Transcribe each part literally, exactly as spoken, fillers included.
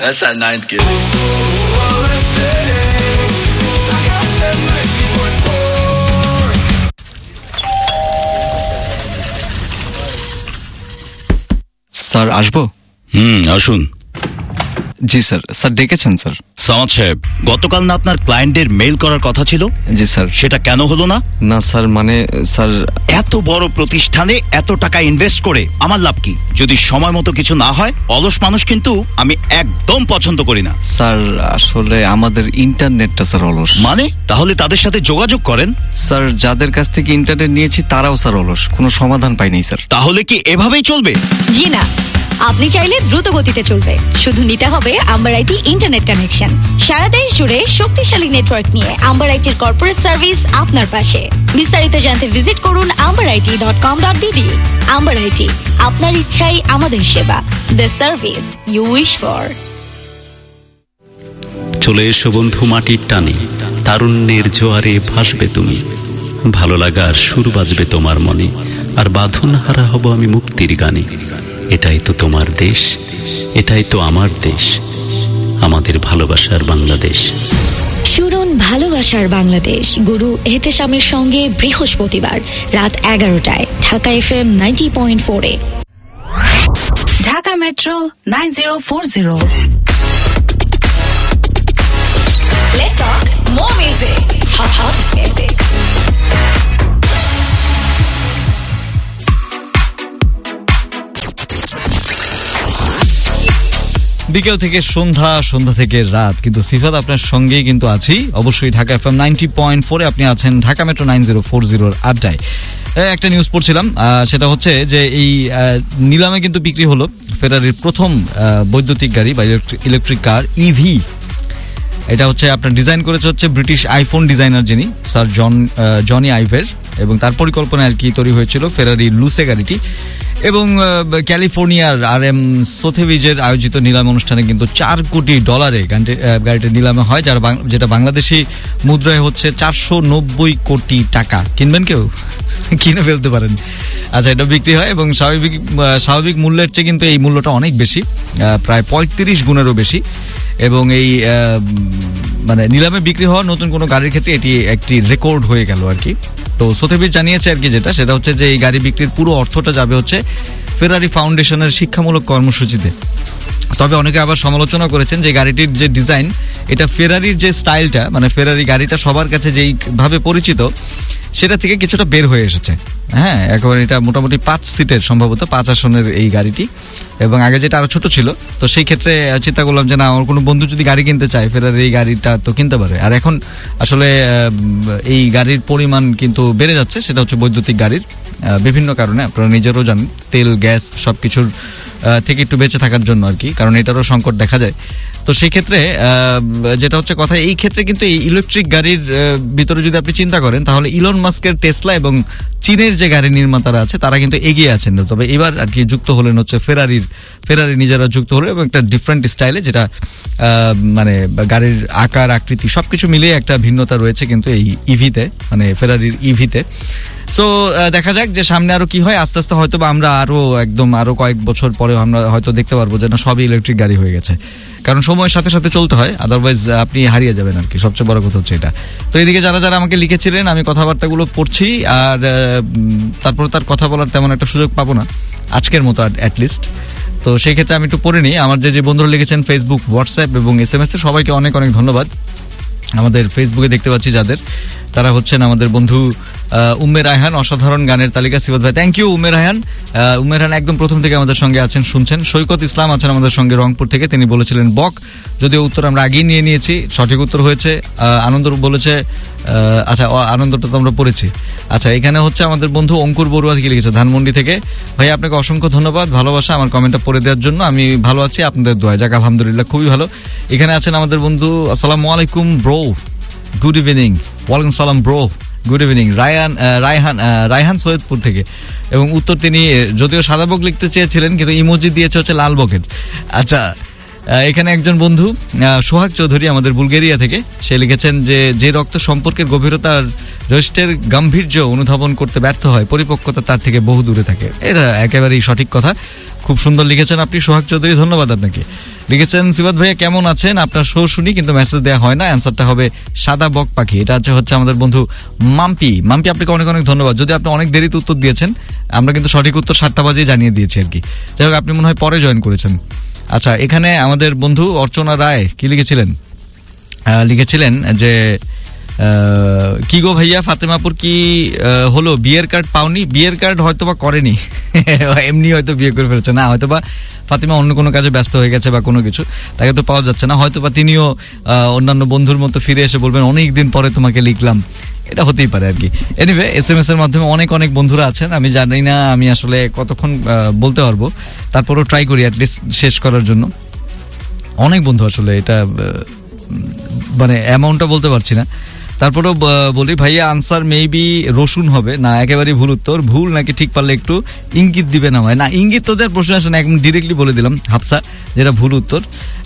That's that ninth kid. Sir আসবো? হুম আসুন। জি sir. Sir ডেকেছেন স্যার? সামাদ সাহেব, গতকাল না আপনার ক্লায়েন্টদের মেইল করার কথা ছিল? জি স্যার। সেটা কেন হলো না? না স্যার, মানে স্যার এত বড় প্রতিষ্ঠানে এত টাকা ইনভেস্ট করে আমার লাভ কি যদি সময় মতো কিছু না হয়? অলস মানুষ কিন্তু আমি একদম পছন্দ করি না। স্যার আসলে আমাদের ইন্টারনেটটা স্যার অলস। মানে? তাহলে তাদের সাথে যোগাযোগ করেন। স্যার যাদের কাছ থেকে ইন্টারনেট নিয়েছি তারাও স্যার অলস, কোনো সমাধান পাইনি স্যার। তাহলে কি এভাবেই চলবে? জি না, আপনি চাইলে দ্রুত গতিতে চলবে, শুধু নিতে হবে আম্বার আইটি ইন্টারনেট কানেকশন। সারা দেশ জুড়ে শক্তিশালী নেটওয়ার্ক নিয়ে আম্বার আইটির কর্পোরেট সার্ভিস আপনার পাশে। বিস্তারিত জানতে ভিজিট করুন amber IT dot com dot BD. Amber IT, আপনার ইচ্ছাই আমাদের সেবা, the service you wish for. চলে এসো বন্ধু মাটির টানে, তারুণ্যের জোয়ারে ভাসবে তুমি, ভালো লাগার সুর বাজবে তোমার মনে, আর বাঁধন হারা হব আমি মুক্তির গানে। এটাই তো তোমার দেশ, এটাই তো আমার দেশ, আমাদের ভালোবাসার বাংলাদেশ। শুনুন ভালোবাসার বাংলাদেশ গুরু এহতেশামের সঙ্গে বৃহস্পতিবার রাত এগারোটায় Dhaka F M ninety point ফোরে। Dhaka metro nine zero four zero. Let's talk more music. Hot, hot music. বিকেল থেকে সন্ধ্যা, সন্ধ্যা থেকে রাত, কিন্তু সিফাত আপনার সঙ্গেই কিন্তু আছি অবশ্যই Dhaka F M ninety point ফোরে। আপনি আছেন Dhaka metro nine zero four জিরোর আড্ডায়। একটা নিউজ পড়ছিলাম, সেটা হচ্ছে যে এই নিলামে কিন্তু বিক্রি হলো ফেরারির প্রথম বৈদ্যুতিক গাড়ি বা ইলেকট্রিক কার ইভি। এটা হচ্ছে আপনার ডিজাইন করেছে হচ্ছে ব্রিটিশ আইফোন ডিজাইনার যিনি স্যার জন জনি আইভের, এবং তার পরিকল্পনায় আর কি তৈরি হয়েছিল ফেরারি লুসে গাড়িটি। এবং ক্যালিফোর্নিয়ার আর এম সোথেভিজের আয়োজিত নিলাম অনুষ্ঠানে কিন্তু চার কোটি ডলারে গাড়িটির নিলামে হয়, যার যেটা বাংলাদেশি মুদ্রায় হচ্ছে চারশো নব্বই কোটি টাকা। কিনবেন কেউ? কিনে ফেলতে পারেন। আচ্ছা, এটা বিক্রি হয় এবং স্বাভাবিক স্বাভাবিক মূল্যের চেয়ে কিন্তু এই মূল্যটা অনেক বেশি, প্রায় পঁয়ত্রিশ গুণেরও বেশি। এবং এই মানে নিলামে বিক্রি হওয়া নতুন কোনো গাড়ির ক্ষেত্রে এটি একটি রেকর্ড হয়ে গেল আর কি। তো সোথেভিজ জানিয়েছে আর কি, যেটা সেটা হচ্ছে যে এই গাড়ি বিক্রির পুরো অর্থটা যাবে হচ্ছে ফেরারি ফাউন্ডেশনের শিক্ষামূলক কর্মসূচিতে। তবে অনেকে আবার সমালোচনা করেছেন যে গাড়িটির যে ডিজাইন, এটা ফেরারির যে স্টাইলটা, মানে ফেরারি গাড়িটা সবার কাছে যেইভাবে পরিচিত সেটা থেকে কিছুটা বের হয়ে এসেছে। হ্যাঁ, একেবারে এটা মোটামুটি পাঁচ সিটের, সম্ভবত পাঁচ আসনের এই গাড়িটি, এবং আগে যেটা আরো ছোট ছিল। তো সেই ক্ষেত্রে চিন্তা করলাম যে না, আমার কোনো বন্ধু যদি গাড়ি কিনতে চায় ফেরারি এই গাড়িটা তো কিনতে পারে। আর এখন আসলে এই গাড়ির পরিমাণ কিন্তু বেড়ে যাচ্ছে, সেটা হচ্ছে বৈদ্যুতিক গাড়ির বিভিন্ন কারণে, আপনারা নিজেরও জানেন, তেল গ্যাস সবকিছুর থেকে একটু বেঁচে থাকার জন্য আর কি, কারণ এটারও সংকট দেখা যায়। তো সেই ক্ষেত্রে যেটা হচ্ছে কথা, এই ক্ষেত্রে কিন্তু এই ইলেকট্রিক গাড়ির ভিতরে যদি আপনি চিন্তা করেন, তাহলে ইলন মাস্কের টেসলা এবং চীনের যে গাড়ি নির্মাতারা আছে তারা কিন্তু এগিয়ে আছেন। তবে এবার আর কি যুক্ত হলেন হচ্ছে ফেরারির ফেরারি নিজেরা যুক্ত হলো, এবং একটা ডিফারেন্ট স্টাইলে, যেটা মানে গাড়ির আকার আকৃতি সবকিছু মিলিয়ে একটা ভিন্নতা রয়েছে কিন্তু এই ইভিতে, মানে ফেরারির ইভিতে। সো দেখা যাক যে সামনে আরো কি হয়। আস্তে আস্তে হয়তো বা আমরা আরো একদম আরো কয়েক বছর পরে আমরা হয়তো দেখতে পারবো যে না, সবই ইলেকট্রিক গাড়ি হয়ে গেছে, কারণ সময়ের সাথে সাথে চলতে হয়, আদারওয়াইজ আপনি হারিয়ে যাবেন আর কি। সবচেয়ে বড় কথা হচ্ছে এটা। তো এদিকে যারা যারা আমাকে লিখেছিলেন, আমি কথাবার্তাগুলো পড়ছি, আর তারপর তার কথা বলার তেমন একটা সুযোগ পাবো না আজকের মতো অ্যাটলিস্ট। তো সেই ক্ষেত্রে আমি একটু পড়ে নিই আমার যে যে বন্ধুরা লিখেছেন ফেসবুক, হোয়াটসঅ্যাপ এবং এস এম এস এ, সবাইকে অনেক অনেক ধন্যবাদ। আমাদের ফেসবুকে দেখতে পাচ্ছি যাদের, তারা হচ্ছেন আমাদের বন্ধু উম্মে রায়হান, অসাধারণ গানের তালিকা সিফাত ভাই, থ্যাংক ইউ উম্মে রায়হান। উম্মে রায়হান একদম প্রথম থেকে আমাদের সঙ্গে আছেন, শুনছেন। সৈকত ইসলাম আছেন আমাদের সঙ্গে রংপুর থেকে, তিনি বলেছিলেন বক, যদিও উত্তর আমরা আগেই নিয়ে নিয়েছি, সঠিক উত্তর হয়েছে। আনন্দ বলেছে, আচ্ছা আনন্দটা তো আমরা পড়েছি। আচ্ছা, এখানে হচ্ছে আমাদের বন্ধু অঙ্কুর বড়ুয়া থেকে লিখেছে ধানমন্ডি থেকে, ভাই আপনাকে অসংখ্য ধন্যবাদ, ভালোবাসা আমার কমেন্টটা পড়ে দেওয়ার জন্য। আমি ভালো আছি, আপনাদের দোয়া। যাক আলহামদুলিল্লাহ, খুবই ভালো। এখানে আছেন আমাদের বন্ধু, আসসালামু আলাইকুম ব্রো, গুড ইভিনিং। ওয়ালাইকুম সালাম bro, good evening. Raihan Raihan Raihan Saidpur থেকে, এবং উত্তর তিনি যদিও সাদা বক লিখতে চেয়েছিলেন কিন্তু ইমোজি দিয়েছে হচ্ছে লাল বকের। আচ্ছা, এখানে একজন বন্ধু আহ, সোহাগ চৌধুরী আমাদের বুলগেরিয়া থেকে, সে লিখেছেন যে যে রক্ত সম্পর্কের গভীরতার জ্যেষ্ঠের গাম্ভীর্য অনুধাবন করতে ব্যর্থ হয়, পরিপক্কতা তার থেকে বহু দূরে থাকে। এটা একেবারেই সঠিক কথা। খুব সুন্দর লিখেছেন আপনি সোহাগ চৌধুরী, ধন্যবাদ আপনাকে। লিখেছেন সিফাত ভাইয়া কেমন আছেন, আপনার শো শুনি কিন্তু মেসেজ দেওয়া হয় না, অ্যান্সারটা হবে সাদা বক পাখি। এটা হচ্ছে হচ্ছে আমাদের বন্ধু মাম্পি। মাম্পি আপনাকে অনেক অনেক ধন্যবাদ, যদি আপনি অনেক দেরিতে উত্তর দিয়েছেন, আমরা কিন্তু সঠিক উত্তর সাতটা বাজে জানিয়ে দিয়েছি আর কি। যাই হোক, আপনি মনে হয় পরে জয়েন করেছেন। আচ্ছা, এখানে আমাদের বন্ধু অর্চনা রায় কি লিখেছিলেন, আহ, লিখেছিলেন যে আহ, কি গো ভাইয়া ফাতেমাপুর কি আহ, হলো, বিয়ের কার্ড পাওনি? বিয়ের কার্ড হয়তোবা করেনি, এমনি হয়তো বিয়ে করে ফেলেছে, না হয়তোবা ফাতিমা অন্য কোনো কাজে ব্যস্ত হয়ে গেছে বা কোনো কিছু, তাকে তো পাওয়া যাচ্ছে না। হয়তোবা তিনিও আহ, অন্যান্য বন্ধুর মতো ফিরে এসে বলবেন অনেকদিন পরে তোমাকে লিখলাম, এটা হতেই পারে আর কি। এনিওয়ে, এস এম এস এর মাধ্যমে অনেক অনেক বন্ধুরা আছেন, আমি জানি না আমি আসলে কতক্ষণ আহ, বলতে পারবো, তারপরেও ট্রাই করি অ্যাটলিস্ট শেষ করার জন্য। অনেক বন্ধু আসলে, এটা আহ, মানে অ্যামাউন্টটা বলতে পারছি না, তারপরেও ব- বলি ভাইয়া আনসার মেবি রসুন হবে না, একেবারেই ভুল উত্তর। ভুল নাকি ঠিক পারলে একটু ইঙ্গিত দিবে না হয় না, ইঙ্গিত তোদের প্রশ্ন আসে না, একদম ডিরেক্টলি বলে দিলাম হাফসা, যেটা ভুল উত্তর।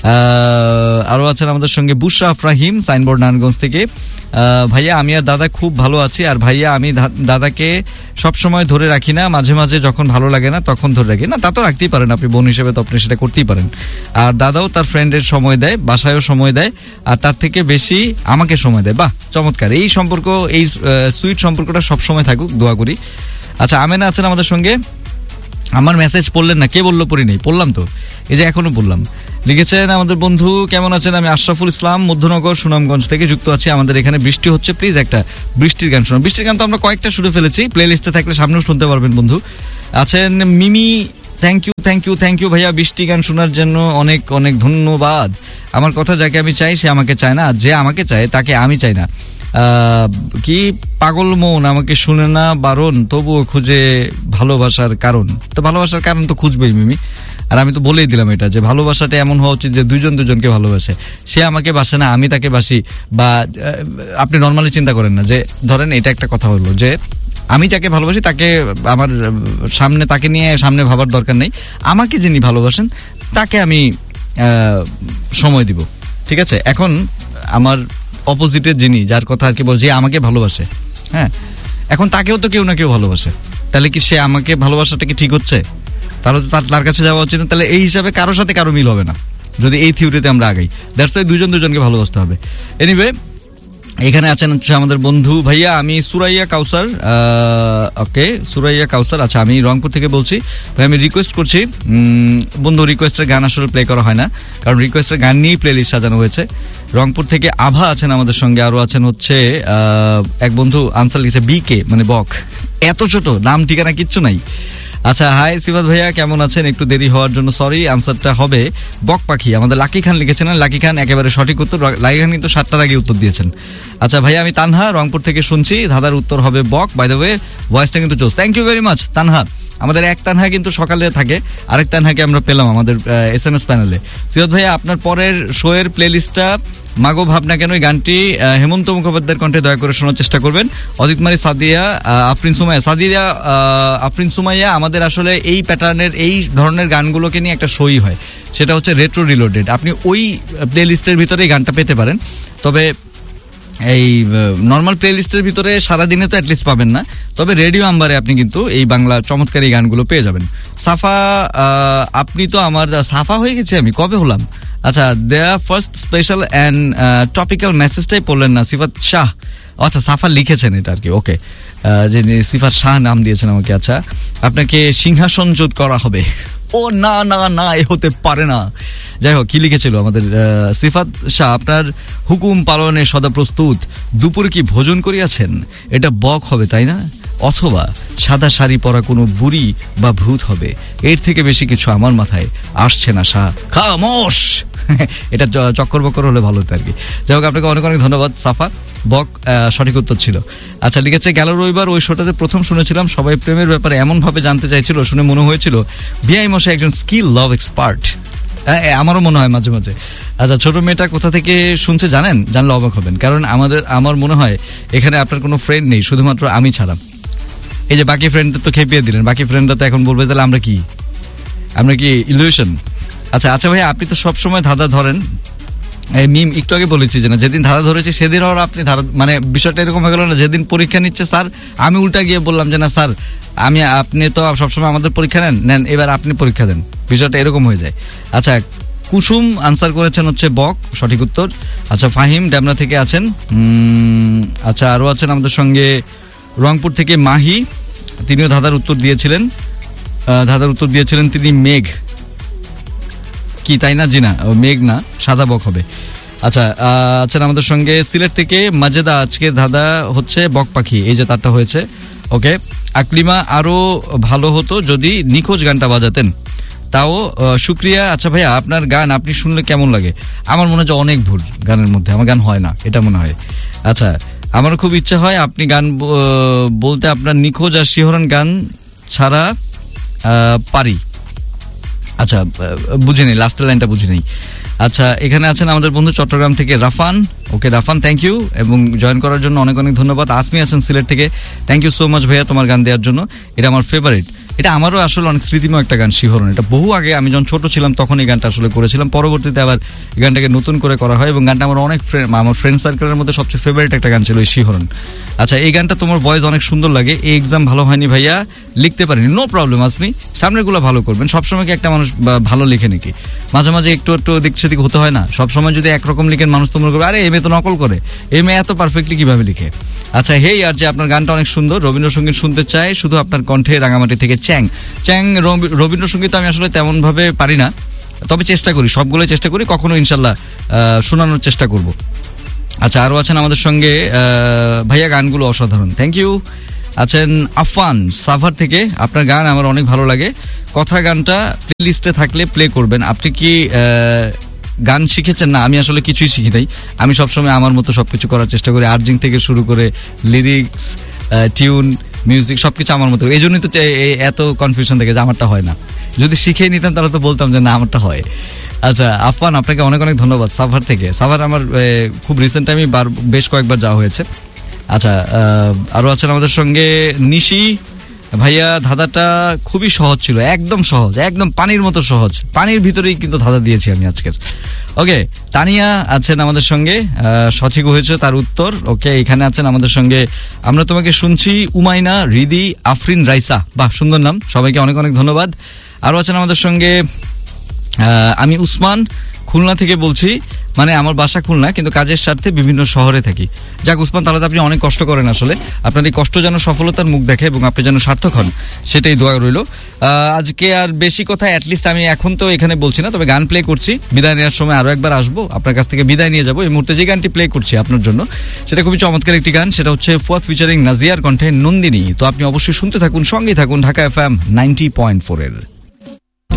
আহ, আরো আছেন আমাদের সঙ্গে বুশরা আফরাহিম, সাইনবোর্ড নারায়ণগঞ্জ থেকে। আহ, ভাইয়া আমি আর দাদা খুব ভালো আছি, আর ভাইয়া আমি ধা- দাদাকে সব সময় ধরে রাখি না, মাঝে মাঝে যখন ভালো লাগে না তখন ধরে রাখি না, তা তো রাখতেই পারেন আপনি বোন হিসেবে, তো আপনি সেটা করতেই পারেন। আর দাদাও তার ফ্রেন্ডের সময় দেয়, বাসায়ও সময় দেয়, আর তার থেকে বেশি আমাকে সময় দেয়। বাহ, চমৎকার এই সম্পর্ক, এই সুইট সম্পর্কটা সবসময় থাকুক, দোয়া করি। আচ্ছা, আমেনা আছেন আমাদের সঙ্গে। আমার মেসেজ পড়লেন না, কে বললো পড়ি নেই? পড়লাম তো, এই যে এখনো বললাম। লিখেছেন আমাদের বন্ধু কেমন আছেন, আমি আশরাফুল ইসলাম মধ্যনগর সুনামগঞ্জ থেকে যুক্ত আছি, আমাদের এখানে বৃষ্টি হচ্ছে, প্লিজ একটা বৃষ্টির গান শোনো। বৃষ্টির গান তো আমরা কয়েকটা শুনে ফেলেছি, প্লে লিস্টে থাকলে সামনেও শুনতে পারবেন বন্ধু। আছেন মিমি, thank you thank you thank you ভাইয়া বৃষ্টি গান শোনার জন্য অনেক অনেক ধন্যবাদ। আমার কথা যাকে আমি চাই সে আমাকে চায় না, আর যে আমাকে চায় তাকে আমি চাই না। আহ, কি পাগল মন আমাকে শুনে না বারণ, তবুও খুঁজে ভালোবাসার কারণ। তো ভালোবাসার কারণ তো খুঁজবেই মিমি, আর আমি তো বলেই দিলাম এটা, যে ভালোবাসাটা এমন হওয়া উচিত যে দুইজন দুজনকে ভালোবাসে, সে আমাকে বাসে না আমি তাকে বাসি। বা আহ, আপনি নর্মালি চিন্তা করেন না যে, ধরেন এটা একটা কথা হলো যে আমি যাকে ভালোবাসি তাকে আমার আহ, সামনে, তাকে নিয়ে সামনে ভাবার দরকার নেই, আমাকে যিনি ভালোবাসেন তাকে আমি আহ, সময় দিব, ঠিক আছে? এখন আমার অপোজিটের যিনি, যার কথা আর কি বলছি, যে আমাকে ভালোবাসে, হ্যাঁ, এখন তাকেও তো কেউ না কেউ ভালোবাসে, তাহলে কি সে আমাকে ভালোবাসাটা কি ঠিক হচ্ছে? তাহলে তো তার- তার কাছে যাওয়া উচিত না। তাহলে এই হিসাবে কারোর সাথে কারো মিল হবে না যদি এই থিওরিতে আমরা আগাই। দ্যাটস ওয়াই দুজন দুজনকে ভালোবাসতে হবে। এনিওয়ে, এখানে আছেন হচ্ছে আমাদের বন্ধু ভাইয়া, আমি সুরাইয়া কাউসার, ওকে সুরাইয়া কাউসার, আচ্ছা আমি রংপুর থেকে বলছি ভাই, আমি রিকোয়েস্ট করছি, উম, বন্ধু রিকোয়েস্টের গান আসলে প্লে করা হয় না, কারণ রিকোয়েস্টের গান নিয়েই প্লে লিস্ট সাজানো হয়েছে। রংপুর থেকে আভা আছেন আমাদের সঙ্গে, আরো আছেন হচ্ছে আহ, এক বন্ধু আনসার লিখেছে বি কে, মানে বক, এত ছোট নাম ঠিকানা কিচ্ছু নাই। আচ্ছা, হাই সিফাত ভাইয়া কেমন আছেন, একটু দেরি হওয়ার জন্য সরি, আনসারটা হবে বক পাখি। আমাদের লাকি খান লিখেছিলেন, লাকি খান একেবারে সঠিক উত্তর, লাকি খান কিন্তু সাতটার আগে উত্তর দিয়েছেন। আচ্ছা ভাইয়া, আমি তানহা রংপুর থেকে শুনছি, ধাঁধার উত্তর হবে বক। বাই দ্য ওয়ে ভয়েসটা কিন্তু চোস, thank you very much Tanha. আমাদের এক তানহা কিন্তু সকালে থাকে, আরেক তানহাকে আমরা পেলাম আমাদের এস এম এস প্যানেলে। সিফাত ভাইয়া, আপনার পরের শো এর প্লে লিস্টটা মাগো ভাবনা কেন, এই গানটি আহ, হেমন্ত মুখোপাধ্যায়ের কণ্ঠে দয়া করে শোনার চেষ্টা করবেন। অদিত মারি, সাদিয়া, আহ, আফরিন সুমাইয়া, সাদিয়া আহ, আফরিন সুমাইয়া, আমাদের আসলে এই প্যাটার্নের এই ধরনের গানগুলোকে নিয়ে একটা শোই হয়, সেটা হচ্ছে রেট্রো রিলোডেড। আপনি ওই প্লে লিস্টের ভিতরে এই গানটা পেতে পারেন, তবে এই নর্মাল প্লে লিস্টের ভিতরে সারাদিনে তো অ্যাটলিস্ট পাবেন না, তবে রেডিও আম্বারে আপনি কিন্তু এই বাংলা চমৎকার এই গানগুলো পেয়ে যাবেন। সাফা, আহ, আপনি তো আমার সাফা হয়ে গেছে, আমি কবে হলাম? আচ্ছা, দেয়া ফার্স্ট স্পেশাল অ্যান্ড টপিক্যাল মেসেজটাই পড়লেন না, সিফাত শাহ, আচ্ছা সাফা লিখেছেন এটা আর কি, ওকে, যে সিফাত শাহ নাম দিয়েছেন আমাকে। আচ্ছা, আপনাকে সিংহাসন জোট করা হবে, ও না না না, এ হতে পারে না। যাই হোক, কি লিখেছিল আমাদের আহ, সিফাত শাহ, আপনার হুকুম পালনে সদা প্রস্তুত, দুপুরে কি ভোজন করিয়াছেন? এটা বক হবে তাই না, অথবা সাদা শাড়ি পরা কোনো বুড়ি বা ভূত হবে, এর থেকে বেশি কিছু আমার মাথায় আসছে না শাহ, খামোশ। এটা চ- চক্কর বক্কর হলে ভালো হতো আর কি। যাই হোক, আপনাকে অনেক অনেক ধন্যবাদ সাফা, বক আহ, সঠিক উত্তর ছিল। আচ্ছা, লিখেছে গেল রবিবার ওই শোটাতে প্রথম শুনেছিলাম সবাই প্রেমের ব্যাপারে এমন ভাবে জানতে চাইছিল, শুনে মনে হয়েছিল বিআই মশাই একজন স্কিল লাভ এক্সপার্ট। আমারও মনে হয় মাঝে মাঝে। আচ্ছা, ছোট মেয়েটা কোথা থেকে শুনছে জানেন? জানলে অবাক হবেন, কারণ আমাদের আমার মনে হয় এখানে আপনার কোনো ফ্রেন্ড নেই, শুধুমাত্র আমি ছাড়া। এই যে বাকি ফ্রেন্ডদের তো খেপিয়ে দিলেন, বাকি ফ্রেন্ডরা তো এখন বলবে তাহলে আমরা কি আমরা কি ইলিউশন? আচ্ছা আচ্ছা ভাই, আপনি তো সবসময় ধাঁধা ধরেন। এই মিম একটু আগে বলেছি যে না, যেদিন ধাঁধা ধরেছি সেদিন আর আপনি ধাঁধা, মানে বিষয়টা এরকম হয়ে গেল না, যেদিন পরীক্ষা নিচ্ছে স্যার আমি উল্টা গিয়ে বললাম যে না স্যার আমি, আপনি তো সবসময় আমাদের পরীক্ষা নেন নেন এবার আপনি পরীক্ষা দেন, বিষয়টা এরকম হয়ে যায়। আচ্ছা, কুসুম আনসার করেছেন হচ্ছে বক, সঠিক উত্তর। আচ্ছা, ফাহিম ড্যামরা থেকে আছেন। উম, আচ্ছা, আরো আছেন আমাদের সঙ্গে রংপুর থেকে মাহি, তিনিও ধাঁধার উত্তর দিয়েছিলেন। আহ, ধাঁধার উত্তর দিয়েছিলেন তিনি মেঘ, কি তাই না? জি না, ও মেঘ না, সাদা বক হবে। আচ্ছা, আহ, আছেন আমাদের সঙ্গে সিলেট থেকে মাজেদা, আজকের ধাঁধা হচ্ছে বক পাখি, এই যে তারটা হয়েছে। ওকে, আকলিমা, আরো ভালো হতো যদি নিখোঁজ গানটা বাজাতেন, তাও শুক্রিয়া। আচ্ছা ভাইয়া, আপনার গান আপনি শুনলে কেমন লাগে? আমার মনে হয় যে অনেক ভুল গানের মধ্যে, আমার গান হয় না এটা মনে হয়। আচ্ছা, আমার খুব ইচ্ছা হয় আপনি গান বলতে, আপনার নিখোঁজ আর শিহরণ গান ছাড়া পারি। আচ্ছা, বুঝে নেই, লাস্টের লাইনটা বুঝে নেই। আচ্ছা, এখানে আছেন আমাদের বন্ধু চট্টগ্রাম থেকে রাফান। ওকে রাফান, থ্যাংক ইউ এবং জয়েন করার জন্য অনেক অনেক ধন্যবাদ। আসমি আছেন সিলেট থেকে, থ্যাংক ইউ সো মাচ ভাইয়া তোমার গান দেওয়ার জন্য, এটা আমার ফেভারিট। এটা আমারও আসলে অনেক স্মৃতিময় একটা গান, শিহরণ। এটা বহু আগে আমি যখন ছোট ছিলাম তখন এই গানটা আসলে করেছিলাম, পরবর্তীতে আবার এই গানটাকে নতুন করে করা হয় এবং গানটা আমার অনেক আমার ফ্রেন্ড সার্কেলের মধ্যে সবচেয়ে ফেভারিট একটা গান ছিল এই শিহরণ। আচ্ছা, এই গানটা তোমার ভয়েস অনেক সুন্দর লাগে, এই এক্সাম ভালো হয়নি ভাইয়া, লিখতে পারিনি, নো প্রবলেম আসমি, সামনের গুলো ভালো করবেন। সবসময় কি একটা মানুষ ভালো লিখে নাকি? মাঝে মাঝে একটু একটু দিক সেদিক হতে হয় না? সবসময় যদি একরকম লিখেন মানুষ তো মনে করবে আরে এম এ তো নকল করে, এম এ এত পারফেক্টলি কিভাবে লিখে। আচ্ছা, হেই আর যে আপনার গানটা অনেক সুন্দর, রবীন্দ্রসঙ্গীত শুনতে চাই শুধু আপনার কণ্ঠে, রাঙামাটি থেকে চ্যাং। চ্যাং, রবীন্দ্রসঙ্গীত আমি আসলে তেমন ভাবে পারি না, তবে চেষ্টা করি, সবগুলো চেষ্টা করি, কখনো ইনশাল্লাহ শোনানোর চেষ্টা করব। আচ্ছা, আরো আছেন আমাদের সঙ্গে ভাইয়া, গানগুলো অসাধারণ, থ্যাংক ইউ। আছেন আফান সাভার থেকে, আপনার গান আমার অনেক ভালো লাগে, কথা গানটা প্লে লিস্টে থাকলে প্লে করবেন। আপনি কি গান শিখেছেন? না, আমি আসলে কিছুই শিখি নাই, আমি সবসময় আমার মতো সবকিছু করার চেষ্টা করি, আর্জিং থেকে শুরু করে লিরিক্স, টিউন, মিউজিক সবকিছু আমার মতো, এই জন্যই তো এত কনফিউশন থাকে যে আমারটা হয় না। যদি শিখে নিতাম তাহলে তো বলতাম যে না আমারটা হয়। আচ্ছা আফান, আপনাকে অনেক অনেক ধন্যবাদ সাভার থেকে। সাভার আমার খুব রিসেন্ট টাইমে বেশ কয়েকবার যাওয়া হয়েছে। আচ্ছা, আরো আছেন আমাদের সঙ্গে নিশি ভাইয়া, ধাঁধাটা খুবই সহজ ছিল, একদম সহজ, একদম পানির মতো সহজ, পানির ভিতরেই কিন্তু ধাঁধা দিয়েছি আমি আজকের। ওকে, তানিয়া আছেন আমাদের সঙ্গে, সঠিক হয়েছে তার উত্তর। ওকে, এখানে আছেন আমাদের সঙ্গে আমরা তোমাকে শুনছি, উমাইনা, রিদি, আফরিন রাইসা, বাহ সুন্দর নাম, সবাইকে অনেক অনেক ধন্যবাদ। আরো আছেন আমাদের সঙ্গে আমি উসমান, খুলনা থেকে বলছি, মানে আমার বাসা খুলনা কিন্তু কাজের স্বার্থে বিভিন্ন শহরে থাকি। যাক উসমান, তাহলে তো আপনি অনেক কষ্ট করেন, আসলে আপনার এই কষ্ট যেন সফলতার মুখ দেখে এবং আপনি যেন সার্থক হন, সেটাই দোয়া রইল। আজকে আর বেশি কথা অ্যাটলিস্ট আমি এখন তো এখানে বলছি না, তবে গান প্লে করছি, বিদায় নেওয়ার সময় আরো একবার আসবো, আপনার কাছ থেকে বিদায় নিয়ে যাবো। এই মুহূর্তে যে গানটি প্লে করছি আপনার জন্য সেটা খুবই চমৎকার একটি গান, সেটা হচ্ছে ফুয়াদ ফিচারিং নাজিয়ার কণ্ঠে নন্দিনী। তো আপনি অবশ্যই শুনতে থাকুন, সঙ্গেই থাকুন Dhaka F M ninety point four এর।